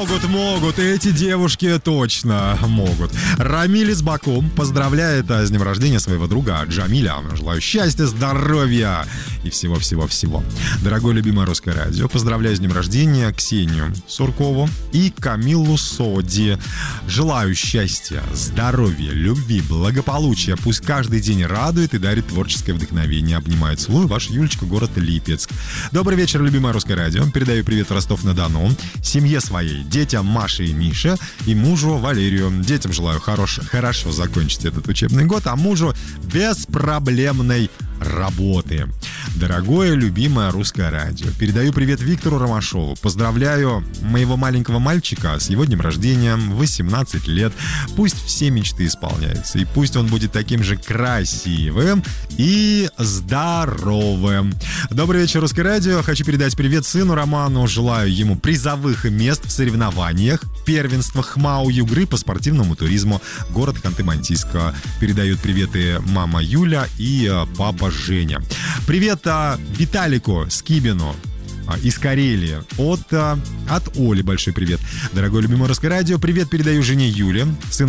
Могут, эти девушки точно могут. Рамиль из Баку поздравляет с днем рождения своего друга Джамиля. Желаю счастья, здоровья и всего-всего-всего. Дорогое любимое русское радио, поздравляю с днем рождения Ксению Суркову и Камилу Соди. Желаю счастья, здоровья, любви, благополучия. Пусть каждый день радует и дарит творческое вдохновение. Обнимаю, целую, ваша Юлечка, город Липецк. Добрый вечер, любимое русское радио. Передаю привет в Ростов-на-Дону, семье своей, детям Маше и Мише и мужу Валерию. Детям желаю хорошо закончить этот учебный год, а мужу беспроблемной работы. Дорогое, любимое русское радио, передаю привет Виктору Ромашову. Поздравляю моего маленького мальчика с его днем рождения, 18 лет. Пусть все мечты исполняются, и пусть он будет таким же красивым и здоровым. Добрый вечер, русское радио. Хочу передать привет сыну Роману. Желаю ему призовых мест в соревнованиях, первенствах ХМАУ Югры по спортивному туризму, город Ханты-Мансийска. Передают приветы мама Юля и папа Женя. Привет Виталику Скибину из Карелии. От Оли большой привет. Дорогое любимое русское радио, привет передаю жене Юле, сын